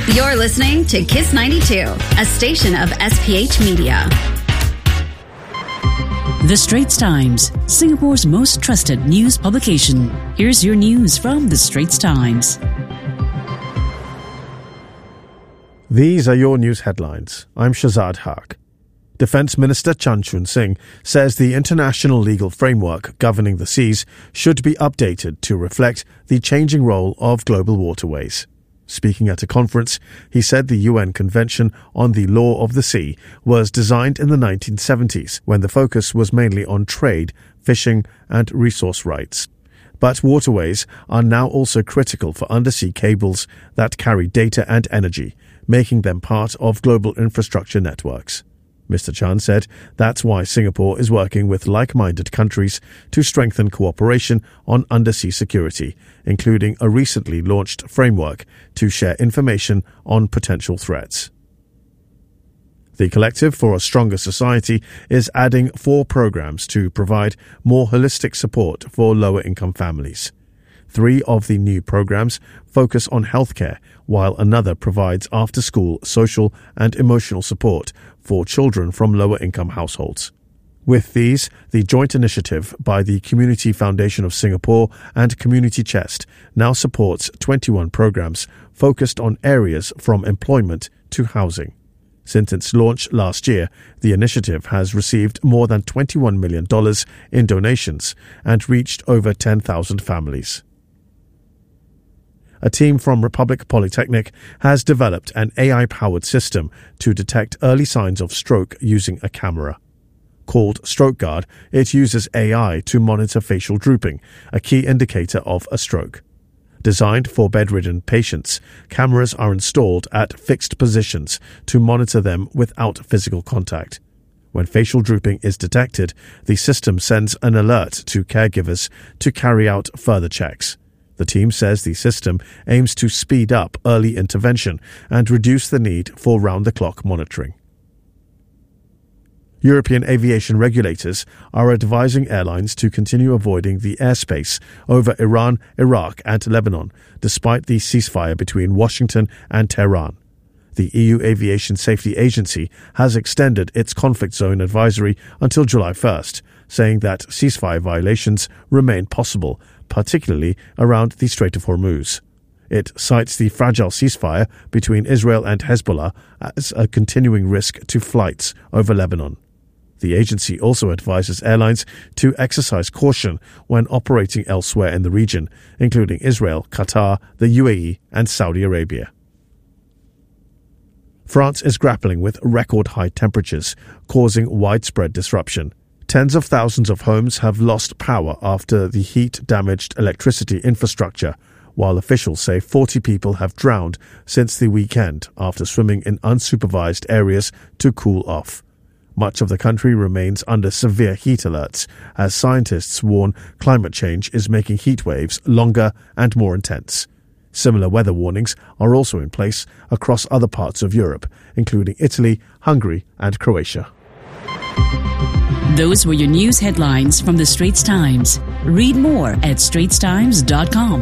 You're listening to Kiss 92, a station of SPH Media. The Straits Times, Singapore's most trusted news publication. Here's your news from The Straits Times. These are your news headlines. I'm Shazad Haq. Defence Minister Chan Chun Sing says the international legal framework governing the seas should be updated to reflect the changing role of global waterways. Speaking at a conference, he said the UN Convention on the Law of the Sea was designed in the 1970s when the focus was mainly on trade, fishing and resource rights. But waterways are now also critical for undersea cables that carry data and energy, making them part of global infrastructure networks. Mr. Chan said that's why Singapore is working with like-minded countries to strengthen cooperation on undersea security, including a recently launched framework to share information on potential threats. The Collective for a Stronger Society is adding 4 programs to provide more holistic support for lower-income families. 3 of the new programs focus on healthcare, while another provides after-school social and emotional support for children from lower-income households. With these, the joint initiative by the Community Foundation of Singapore and Community Chest now supports 21 programs focused on areas from employment to housing. Since its launch last year, the initiative has received more than $21 million in donations and reached over 10,000 families. A team from Republic Polytechnic has developed an AI-powered system to detect early signs of stroke using a camera. Called Stroke Guard, it uses AI to monitor facial drooping, a key indicator of a stroke. Designed for bedridden patients, cameras are installed at fixed positions to monitor them without physical contact. When facial drooping is detected, the system sends an alert to caregivers to carry out further checks. The team says the system aims to speed up early intervention and reduce the need for round-the-clock monitoring. European aviation regulators are advising airlines to continue avoiding the airspace over Iran, Iraq and Lebanon, despite the ceasefire between Washington and Tehran. The EU Aviation Safety Agency has extended its conflict zone advisory until July 1st, saying that ceasefire violations remain possible, particularly around the Strait of Hormuz. It cites the fragile ceasefire between Israel and Hezbollah as a continuing risk to flights over Lebanon. The agency also advises airlines to exercise caution when operating elsewhere in the region, including Israel, Qatar, the UAE, and Saudi Arabia. France is grappling with record high temperatures, causing widespread disruption. Tens of thousands of homes have lost power after the heat damaged electricity infrastructure, while officials say 40 people have drowned since the weekend after swimming in unsupervised areas to cool off. Much of the country remains under severe heat alerts, as scientists warn climate change is making heat waves longer and more intense. Similar weather warnings are also in place across other parts of Europe, including Italy, Hungary, and Croatia. Those were your news headlines from The Straits Times. Read more at straitstimes.com.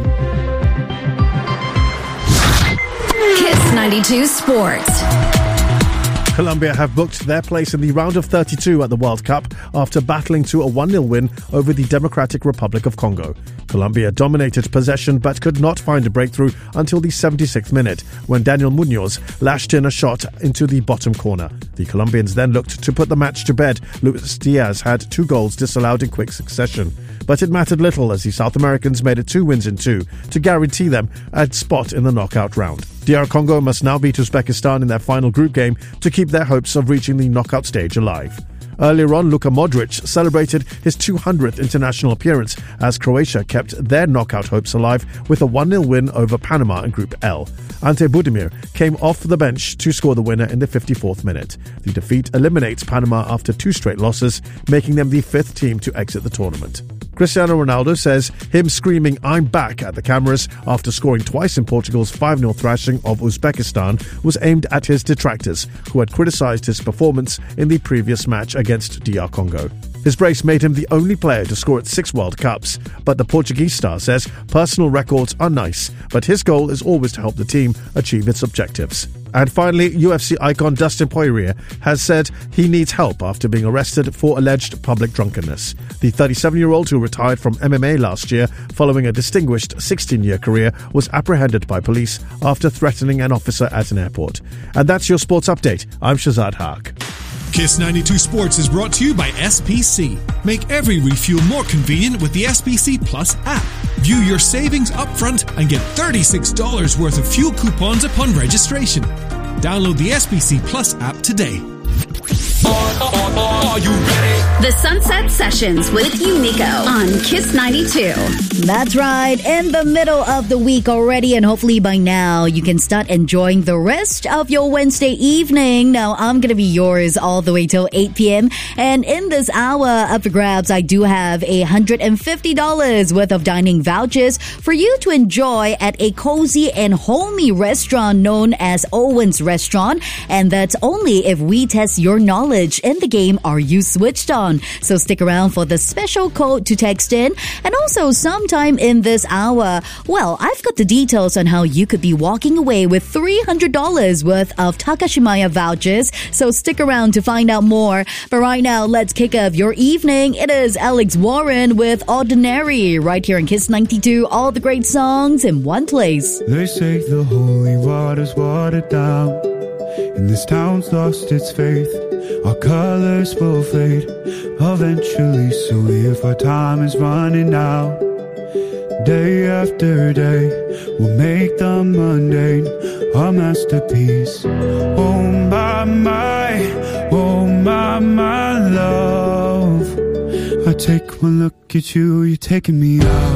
Kiss 92 Sports. Colombia have booked their place in the round of 32 at the World Cup after battling to a 1-0 win over the Democratic Republic of Congo. Colombia dominated possession but could not find a breakthrough until the 76th minute when Daniel Munoz lashed in a shot into the bottom corner. The Colombians then looked to put the match to bed. Luis Diaz had 2 goals disallowed in quick succession. But it mattered little as the South Americans made it 2 wins in 2 to guarantee them a spot in the knockout round. DR Congo must now beat Uzbekistan in their final group game to keep their hopes of reaching the knockout stage alive. Earlier on, Luka Modric celebrated his 200th international appearance as Croatia kept their knockout hopes alive with a 1-0 win over Panama in Group L. Ante Budimir came off the bench to score the winner in the 54th minute. The defeat eliminates Panama after 2 straight losses, making them the 5th team to exit the tournament. Cristiano Ronaldo says him screaming "I'm back" at the cameras after scoring twice in Portugal's 5-0 thrashing of Uzbekistan was aimed at his detractors, who had criticised his performance in the previous match against DR Congo. His brace made him the only player to score at 6 World Cups, but the Portuguese star says personal records are nice, but his goal is always to help the team achieve its objectives. And finally, UFC icon Dustin Poirier has said he needs help after being arrested for alleged public drunkenness. The 37-year-old who retired from MMA last year following a distinguished 16-year career was apprehended by police after threatening an officer at an airport. And that's your sports update. I'm Shazad Haq. Kiss 92 Sports is brought to you by SPC. Make every refuel more convenient with the SPC Plus app. View your savings upfront and get $36 worth of fuel coupons upon registration. Download the SPC Plus app today. Are you ready? The Sunset Sessions with Unico on Kiss 92. That's right, in the middle of the week already, and hopefully by now you can start enjoying the rest of your Wednesday evening. Now, I'm going to be yours all the way till 8 p.m. And in this hour up for grabs, I do have $150 worth of dining vouchers for you to enjoy at a cozy and homey restaurant known as Owen's Restaurant. And that's only if we test your knowledge in the game Are You Switched On? So stick around for the special code to text in. And also sometime in this hour, well, I've got the details on how you could be walking away with $300 worth of Takashimaya vouchers. So stick around to find out more. But right now, let's kick off your evening. It is Alex Warren with Ordinary right here in Kiss 92. All the great songs in one place. They say the holy water's watered down, and this town's lost its faith. Our colors will fade eventually, so if our time is running out, day after day, we'll make the mundane our masterpiece. Oh my love, I take one look at you, you're taking me out.